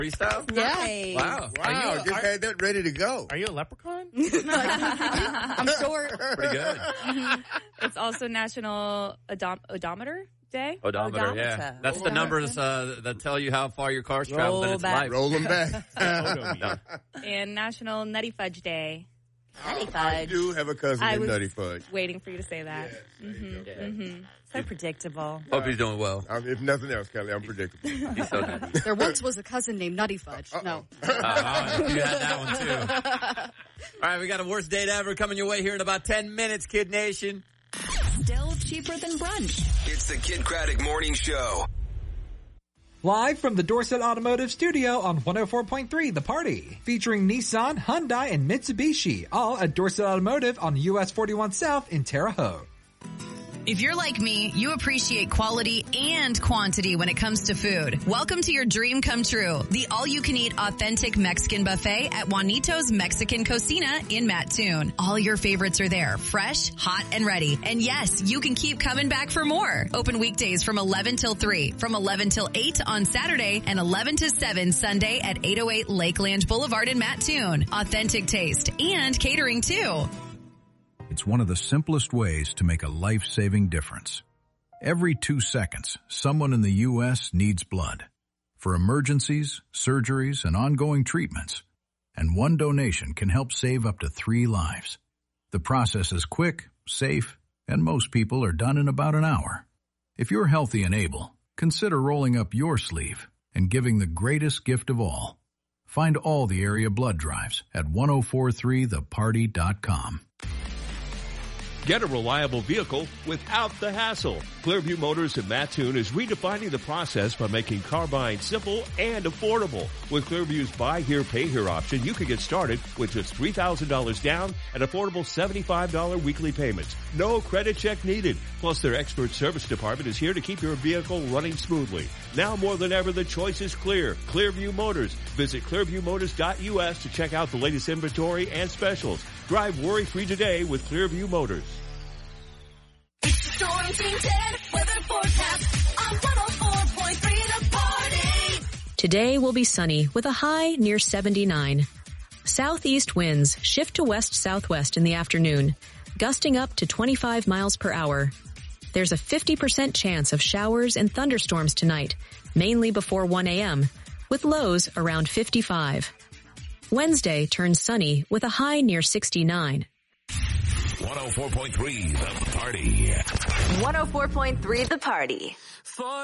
Freestyle? Yeah. Wow. Wow, just had that ready to go. Are you a leprechaun? I'm short. Pretty good. It's also National Odometer Day. Odometer, yeah. That's the numbers that tell you how far your car's traveled in its life. Roll them back. And National Nutty Fudge Day. Nutty Fudge. I do have a cousin I named was Nutty Fudge. waiting for you to say that. So predictable. Hope he's doing well. If nothing else, Kelly, I'm predictable. He's so nutty. There once was a cousin named Nutty Fudge. No. You had that one, too. All right, we got a worst date ever coming your way here in about 10 minutes, Kid Nation. Still cheaper than brunch. It's the Kid Craddock Morning Show. Live from the Dorset Automotive Studio on 104.3 The Party. Featuring Nissan, Hyundai, and Mitsubishi. All at Dorset Automotive on US 41 South in Terre Haute. If you're like me, you appreciate quality and quantity when it comes to food. Welcome to your dream come true. The all-you-can-eat authentic Mexican buffet at Juanito's Mexican Cocina in Mattoon. All your favorites are there, fresh, hot, and ready. And yes, you can keep coming back for more. Open weekdays from 11 till 3, from 11 till 8 on Saturday, and 11 to 7 Sunday at 808 Lakeland Boulevard in Mattoon. Authentic taste and catering too. It's one of the simplest ways to make a life-saving difference. Every 2 seconds, someone in the U.S. needs blood for emergencies, surgeries, and ongoing treatments. And one donation can help save up to 3 lives. The process is quick, safe, and most people are done in about an hour. If you're healthy and able, consider rolling up your sleeve and giving the greatest gift of all. Find all the area blood drives at 1043theparty.com. Get a reliable vehicle without the hassle. Clearview Motors in Mattoon is redefining the process by making car buying simple and affordable. With Clearview's Buy Here, Pay Here option, you can get started with just $3,000 down and affordable $75 weekly payments. No credit check needed. Plus, their expert service department is here to keep your vehicle running smoothly. Now more than ever, the choice is clear. Clearview Motors. Visit clearviewmotors.us to check out the latest inventory and specials. Drive worry-free today with Clearview Motors. Storm Team 10 weather forecast on 104.3 The Party. Today will be sunny with a high near 79. Southeast winds shift to west-southwest in the afternoon, gusting up to 25 miles per hour. There's a 50% chance of showers and thunderstorms tonight, mainly before 1 a.m., with lows around 55. Wednesday turns sunny with a high near 69. 104.3 The Party. 104.3 The Party.